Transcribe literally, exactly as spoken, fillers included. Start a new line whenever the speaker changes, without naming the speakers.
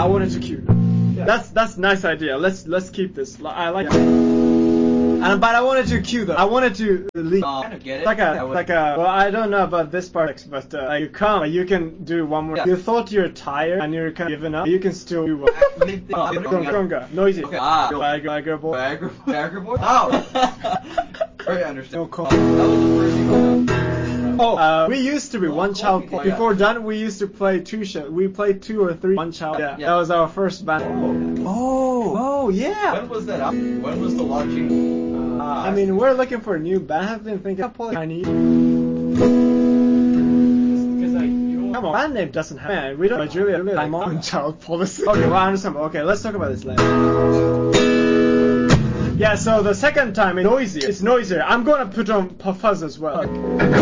wanted to cue. Yeah. That's that's nice idea. Let's let's keep this. I like it. And, but I wanted to cue though. I wanted to leave.
Uh, kind of get it.
Like a, like a, well, I don't know about this part, but uh, like you come, you can do one more. Yeah. You thought you're tired and you're kind of giving up. You can still do one. Stronger, noisy.
Okay. Ah.
Viagra boy.
Viagra, Viagra boy. Ow. Very understand.
No call.
That was the first thing.
Oh, uh, we used to be one child. Play. Before done, we used to play two shows. We played two or three one child. Yeah. yeah. That was our first band. Oh. Oh, yeah.
When was that? When was the launching?
Uh, I mean, we're looking for a new band. I've been thinking of Chinese. Come on, band name doesn't have. Man, we don't. But Julia, I'm on child policy. Okay, well, I understand. Okay, let's talk about this later. Yeah, so the second time it's noisier. It's noisier. I'm gonna put on fuzz as well.